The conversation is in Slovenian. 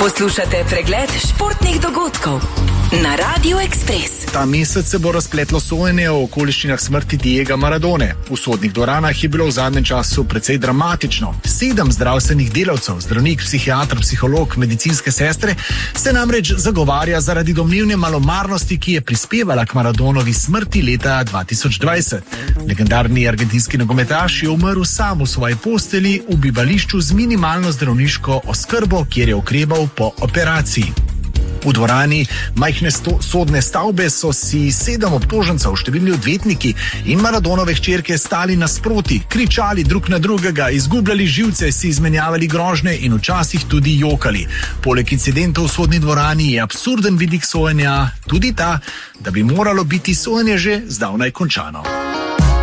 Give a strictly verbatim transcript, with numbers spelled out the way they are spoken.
Poslušate pregled športnih dogodkov na Radiu Ekspres. Ta mesec se bo razpletlo sojenje o okoliščinah smrti Diega Maradone. V sodnih dvoranah je bilo v zadnjem času precej dramatično. Sedem zdravstvenih delavcev, zdravnik, psihiater, psiholog, medicinske sestre, se namreč zagovarja zaradi domnevne malomarnosti, ki je prispevala k Maradonovi smrti leta dva tisoč dvajset. Legendarni argentinski nogometaš je umrl sam v svoji posteli v bivališču z minimalno zdravniško oskrbo, kjer je okreval po operaciji. V dvorani majhne sto, sodne stavbe so si sedem obtožencev, številni odvetniki in Maradonove hčerke stali nasproti, kričali drug na drugega, izgubljali živce, si izmenjavali grožnje in včasih tudi jokali. Poleg incidentov v sodni dvorani je absurden vidik sojenja tudi ta, da bi moralo biti sojenje že zdavnaj končano.